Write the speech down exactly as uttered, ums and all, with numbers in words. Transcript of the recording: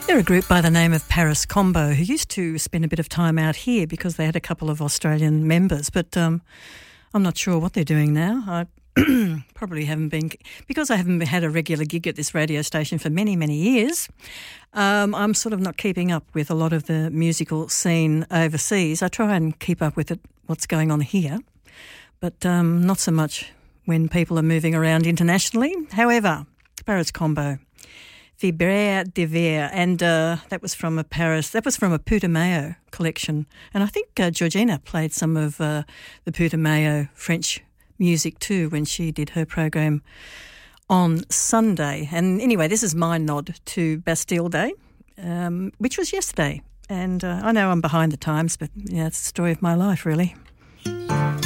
They're a group by the name of Paris Combo who used to spend a bit of time out here because they had a couple of Australian members, but um, I'm not sure what they're doing now. I probably haven't been, because I haven't had a regular gig at this radio station for many, many years. Um, I'm sort of not keeping up with a lot of the musical scene overseas. I try and keep up with it, what's going on here, but um, not so much when people are moving around internationally. However, Paris Combo, Vibraire de Verre, and uh, that was from a Paris, that was from a Putumayo collection. And I think uh, Georgina played some of uh, the Putumayo French music too when she did her program on Sunday. And anyway, this is my nod to Bastille Day, um, which was yesterday. And uh, I know I'm behind the times, but yeah, it's the story of my life, really.